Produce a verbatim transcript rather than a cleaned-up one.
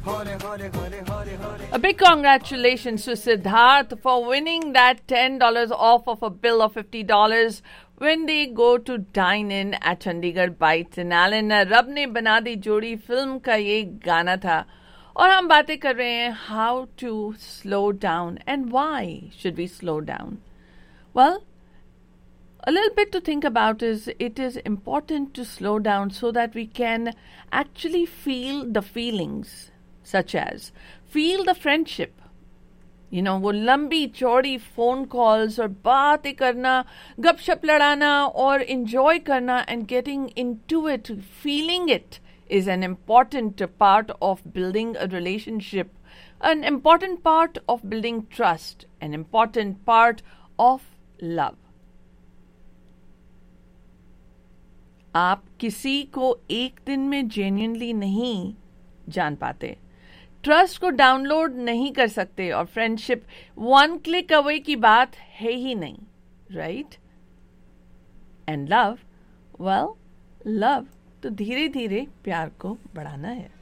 A big congratulations to Siddharth for winning that ten dollars off of a bill of fifty dollars when they go to dine in at Chandigarh Bites in Allen. रब ने बना दी जोड़ी film का ये गाना था और हम बातें कर रहे हैं how to slow down and why should we slow down. Well, a little bit to think about is it is important to slow down so that we can actually feel the feelings, such as feel the friendship. You know, वो लंबी चौड़ी phone calls और बातें करना, गपशप लड़ाना और enjoy करना and getting into it, feeling it is an important part of building a relationship, an important part of building trust, an important part of love. आप किसी को एक दिन में जेन्युइनली नहीं जान पाते, ट्रस्ट को डाउनलोड नहीं कर सकते और फ्रेंडशिप वन क्लिक अवे की बात है ही नहीं, right? And love, well love तो धीरे धीरे प्यार को बढ़ाना है.